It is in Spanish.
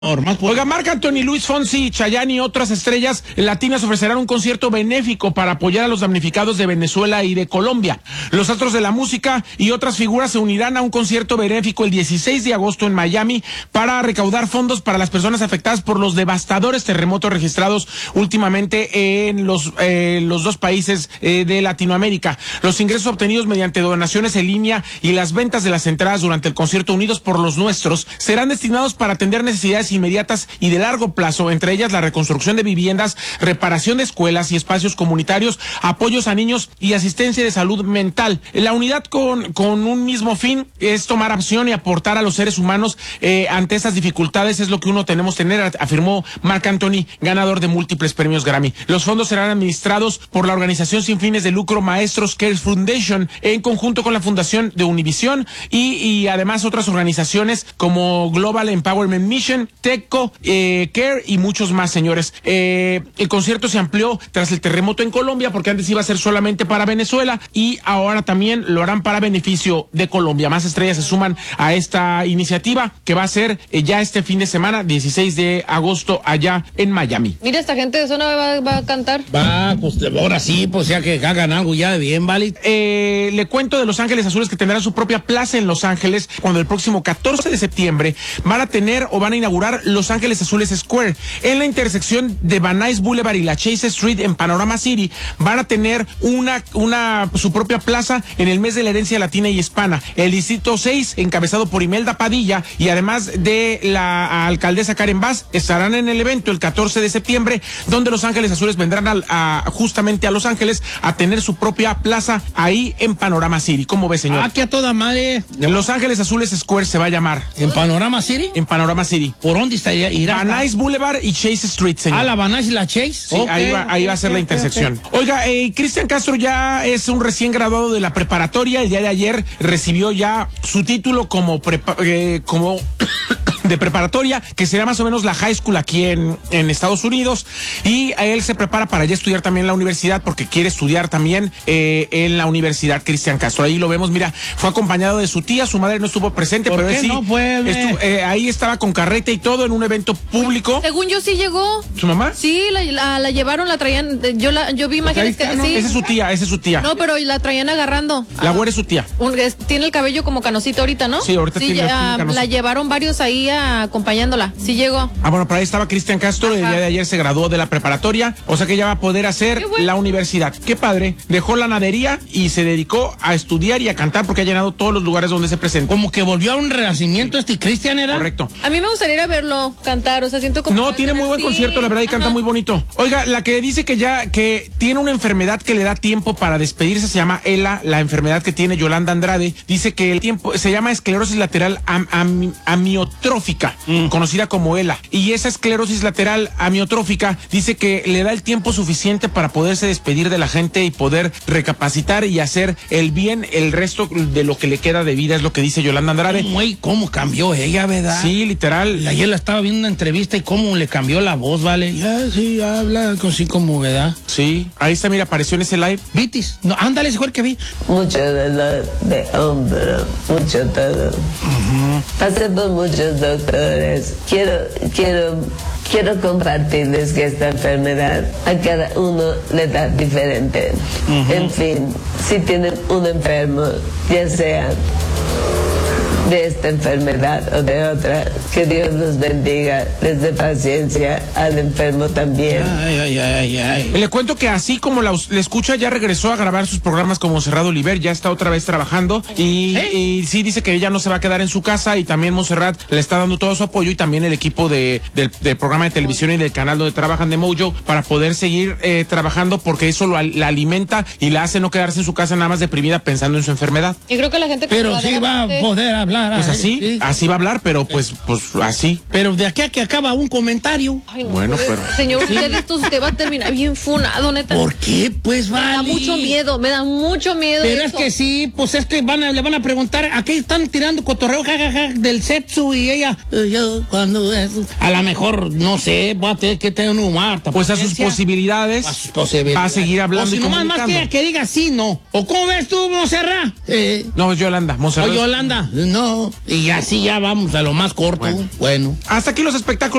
Oiga, Marc Anthony, Luis Fonsi, Chayanne y otras estrellas latinas ofrecerán un concierto benéfico para apoyar a los damnificados de Venezuela y de Colombia. Los astros de la música y otras figuras se unirán a un concierto benéfico el 16 de agosto en Miami para recaudar fondos para las personas afectadas por los devastadores terremotos registrados últimamente en los dos países de Latinoamérica. Los ingresos obtenidos mediante donaciones en línea y las ventas de las entradas durante el concierto Unidos por los Nuestros serán destinados para atender necesidades inmediatas y de largo plazo, entre ellas la reconstrucción de viviendas, reparación de escuelas y espacios comunitarios, apoyos a niños y asistencia de salud mental. La unidad con un mismo fin es tomar acción y aportar a los seres humanos ante estas dificultades, es lo que uno tenemos que tener, afirmó Marc Anthony, ganador de múltiples premios Grammy. Los fondos serán administrados por la organización sin fines de lucro Maestros Care Foundation en conjunto con la Fundación de Univision y además otras organizaciones como Global Empowerment Mission, TECO, Care y muchos más, señores. El concierto se amplió tras el terremoto en Colombia, porque antes iba a ser solamente para Venezuela y ahora también lo harán para beneficio de Colombia. Más estrellas se suman a esta iniciativa que va a ser ya este fin de semana, 16 de agosto, allá en Miami. Mira, esta gente de zona va a cantar. Va, pues ahora sí, pues ya que hagan algo ya de bien, ¿vale? Le cuento de Los Ángeles Azules, que tendrán su propia plaza en Los Ángeles cuando el próximo 14 de septiembre van a inaugurar Los Ángeles Azules Square. En la intersección de Van Nuys Boulevard y la Chase Street en Panorama City van a tener su propia plaza en el mes de la herencia latina y hispana. El distrito 6, encabezado por Imelda Padilla y además de la alcaldesa Karen Bass, estarán en el evento el 14 de septiembre, donde Los Ángeles Azules vendrán justamente a Los Ángeles a tener su propia plaza ahí en Panorama City. ¿Cómo ve, señor? Ah, que a toda madre. Los Ángeles Azules Square se va a llamar. ¿En Panorama City? En Panorama City. ¿Por dónde estaría? Van Nuys Boulevard y Chase Street, señor. Ah, la Van Nuys y la Chase. Sí, okay, ahí va a ser la intersección. Okay. Oiga, Cristian Castro ya es un recién graduado de la preparatoria. El día de ayer recibió ya su título como de preparatoria, que será más o menos la high school aquí en Estados Unidos, y él se prepara para ya estudiar también en la universidad, porque quiere estudiar también en la universidad. Cristian Castro, ahí lo vemos, mira, fue acompañado de su tía, su madre no estuvo presente, pero él sí no fue, ahí estaba con carreta y todo en un evento público. Según yo sí llegó. ¿Su mamá? Sí, la llevaron, la traían, yo vi imágenes que no, sí. Esa es su tía. No, pero la traían agarrando. La güera es su tía. Tiene el cabello como canosito ahorita, ¿no? Sí, ahorita tiene canosito. La llevaron varios ahí acompañándola. Sí llegó. Bueno, por ahí estaba Cristian Castro. Ajá. El día de ayer se graduó de la preparatoria, o sea que ya va a poder hacer la universidad. Qué padre. Dejó la nadería y se dedicó a estudiar y a cantar, porque ha llenado todos los lugares donde se presentó. Como que volvió a un renacimiento Cristian, ¿era? Correcto. A mí me gustaría ir a verlo cantar, o sea, siento como... No, tiene muy buen concierto, la verdad, y canta muy bonito. Oiga, la que dice que tiene una enfermedad que le da tiempo para despedirse se llama ELA, la enfermedad que tiene Yolanda Andrade. Dice que el tiempo se llama esclerosis lateral amiotrófica, conocida como ELA. Y esa esclerosis lateral amiotrófica dice que le da el tiempo suficiente para poderse despedir de la gente y poder recapacitar y hacer el bien el resto de lo que le queda de vida, es lo que dice Yolanda Andrade. Güey, ¿cómo cambió ella, verdad? Sí, literal. Ayer la estaba viendo una entrevista y cómo le cambió la voz, ¿vale? Ya, sí, habla así como, ¿verdad? Sí, ahí está, mira, apareció en ese live. Vitis, no, ándale, ese fue el que vi. Mucho dolor de hombro, mucho todo. Pasé por muchos doctores. Quiero compartirles que esta enfermedad a cada uno le da diferente. En fin, si tienen un enfermo, ya sea de esta enfermedad o de otra, que Dios los bendiga, les dé paciencia al enfermo también. Ay. Le cuento que así como le escucha, ya regresó a grabar sus programas como Montserrat Oliver, ya está otra vez trabajando y sí dice que ella no se va a quedar en su casa, y también Montserrat le está dando todo su apoyo, y también el equipo del programa de televisión y del canal donde trabajan de Mojo, para poder seguir trabajando, porque eso la alimenta y la hace no quedarse en su casa nada más deprimida pensando en su enfermedad. Yo creo que la gente... Pero sí va a poder hablar. Pues así va a hablar, pero pues así. Pero de aquí a que acaba un comentario. Ay, no, bueno, pero... Señor, usted va a terminar bien funado, neta. ¿Por qué? Pues vale. Me da mucho miedo. Pero eso. Es que sí, pues es que le van a preguntar, aquí están tirando cotorreo, jajaja, del sexo, y ella, yo cuando es... A lo mejor, no sé, va a tener que tener un humor. Pues a sus posibilidades. Va a seguir hablando. O si y nomás más que diga sí, no. ¿O cómo ves tú, Montserrat? No, Yolanda, Montserrat. Yolanda, no. no. Y así ya vamos a lo más corto. Bueno. Hasta aquí los espectáculos.